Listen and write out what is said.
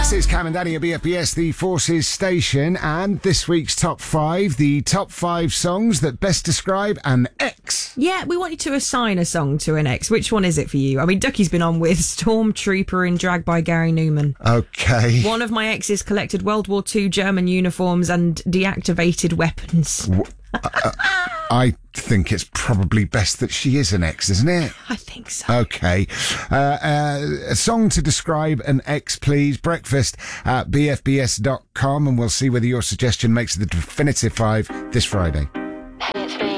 This is Cam and Danny at BFBS, the Forces station, and this week's top 5, the top 5 songs that best describe an ex. Yeah, we want you to assign a song to an ex. Which one is it for you? I mean, Ducky's been on with Stormtrooper in Drag by Gary Newman. Okay. One of my exes collected World War II German uniforms and deactivated weapons. I think it's probably best that she is an ex, isn't it? I think so. Okay. A song to describe an ex, please. Breakfast at bfbs.com, and we'll see whether your suggestion makes the definitive 5 this Friday. It's